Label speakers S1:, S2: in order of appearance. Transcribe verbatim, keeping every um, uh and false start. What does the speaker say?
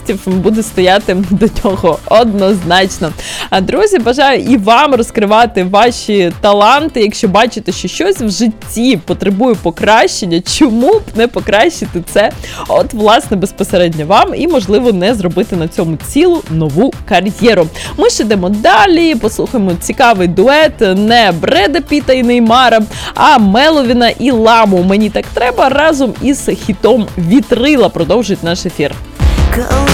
S1: артистів буде стояти до нього однозначно. А друзі, бажаю і вам розкривати ваші таланти, якщо бачите, що щось в житті потребує покращення, чому б не покращити це от, власне, безпосередньо вам і, можливо, не зробити на цьому цілу нову кар'єру. Ми ж йдемо далі, послухаємо цікавий дует не Бреда Піта і Неймара, а Меловіна і Ламу. Мені так треба разом із хітом Вітрила продовжить наш ефір.
S2: Коли